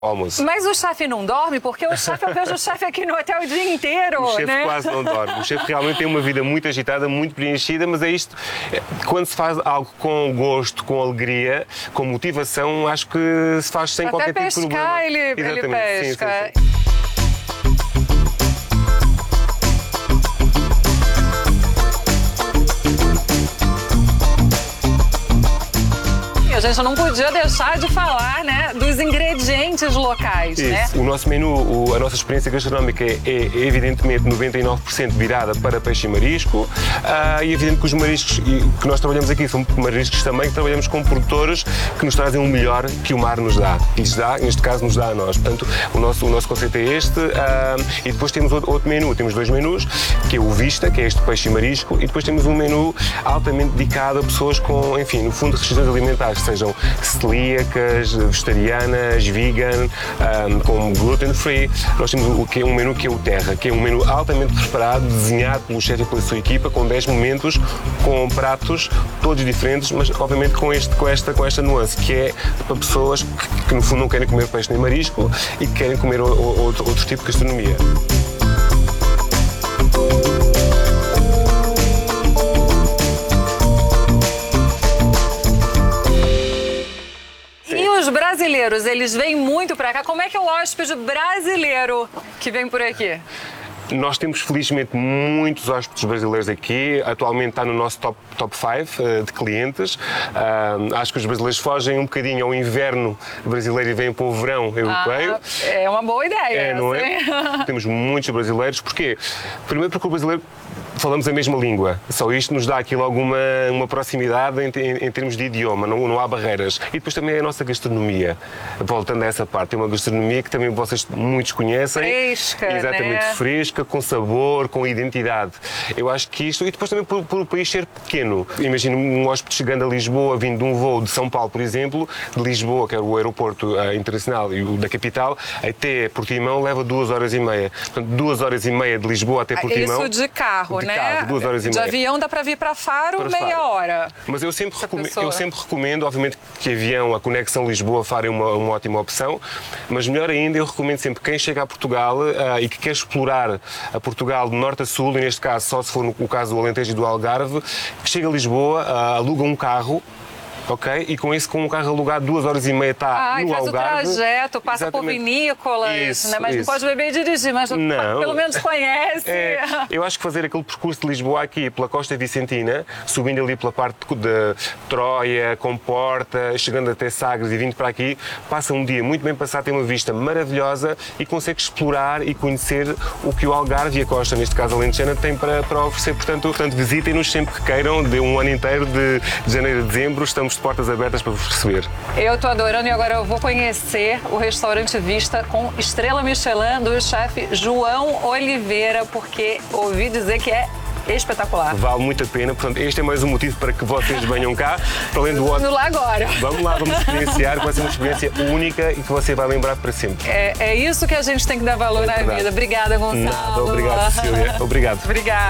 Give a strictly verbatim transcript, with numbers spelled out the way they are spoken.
almoço. Mas o chefe não dorme? Porque o chefe, eu vejo o chefe aqui no hotel o dia inteiro, O chefe né? quase não dorme. O chefe realmente tem uma vida muito agitada, muito preenchida, mas é isto, quando se faz algo com gosto, com alegria, com motivação, acho que se faz sem Até qualquer tipo de problema. pescar ele, ele Exatamente. Sim, pesca. sim, sim. A gente não podia deixar de falar, né, dos ingredientes locais, Isso. né? O nosso menu, o, a nossa experiência gastronómica é, é evidentemente noventa e nove por cento virada para peixe e marisco, uh, e é evidente que os mariscos e, que nós trabalhamos aqui são mariscos também que trabalhamos com produtores que nos trazem o melhor que o mar nos dá. E lhes dá, neste caso, nos dá a nós. Portanto, o nosso, o nosso conceito é este, uh, e depois temos outro, outro menu, temos dois menus, que é o Vista, que é este peixe e marisco, e depois temos um menu altamente dedicado a pessoas com, enfim, no fundo, restrições alimentares, sejam celíacas, vegetarianas, vegan, um, com gluten free. Nós temos o, que é um menu que é o Terra, que é um menu altamente preparado, desenhado pelo chefe e pela sua equipa, com dez momentos, com pratos todos diferentes, mas obviamente com, este, com, esta, com esta nuance, que é para pessoas que, que no fundo não querem comer peixe nem marisco e que querem comer o, o, outro, outro tipo de gastronomia. Os brasileiros, eles vêm muito para cá. Como é que é o hóspede brasileiro que vem por aqui? Nós temos, felizmente, muitos hóspedes brasileiros aqui. Atualmente está no nosso top top cinco uh, de clientes. Uh, acho que os brasileiros fogem um bocadinho ao inverno brasileiro e vêm para o verão europeu. Ah, é uma boa ideia. É, não é? Assim. Temos muitos brasileiros. Porquê? Primeiro porque o brasileiro falamos a mesma língua. Só isto nos dá aqui logo uma, uma proximidade em, em, em termos de idioma, não, não há barreiras. E depois também é a nossa gastronomia. Voltando a essa parte, é uma gastronomia que também vocês muitos conhecem. Fresca, Exatamente, né? fresca, com sabor, com identidade. Eu acho que isto, e depois também por, por o país ser pequeno. Imagino um hóspede chegando a Lisboa, vindo de um voo de São Paulo, por exemplo, de Lisboa, que é o aeroporto uh, internacional e o da capital, até Portimão leva duas horas e meia. Portanto, duas horas e meia de Lisboa até Portimão. Isso de carro, de né? Carro, duas horas e de meia. avião dá para vir para Faro, Para meia Faro. hora. Mas eu sempre, recome pessoa. eu sempre recomendo, obviamente, que avião, a conexão Lisboa-Faro é uma, uma ótima opção, mas melhor ainda, eu recomendo sempre quem chega a Portugal uh, e que quer explorar a Portugal de norte a sul, e neste caso só se for no, o caso do Alentejo e do Algarve, que chega a Lisboa, uh, aluga um carro. Ok? E com isso, com um carro alugado, duas horas e meia está ah, no faz Algarve. o trajeto, passa Exatamente. por vinícolas, Isso, né? Mas isso. não pode beber e dirigir, mas não. pelo menos conhece. É, eu acho que fazer aquele percurso de Lisboa aqui pela Costa Vicentina, subindo ali pela parte de Troia, Comporta, chegando até Sagres e vindo para aqui, passa um dia muito bem passado, tem uma vista maravilhosa e consegue explorar e conhecer o que o Algarve e a Costa, neste caso alentejana, tem para, para oferecer. Portanto, portanto visitem-nos sempre que queiram, de um ano inteiro, de, de janeiro a dezembro, estamos de portas abertas para vos receber. Eu tô adorando e agora eu vou conhecer o restaurante Vista com estrela Michelin do chefe João Oliveira, porque ouvi dizer que é espetacular. Vale muito a pena, portanto, este é mais um motivo para que vocês venham cá, para além do ótimo. Vamos lá agora. Vamos lá, vamos experienciar, vai ser uma experiência única e que você vai lembrar para sempre. É, é isso que a gente tem que dar valor É na verdade. vida. Obrigada, Gonçalo. Nada, obrigado, Cecília. Obrigado. Obrigada.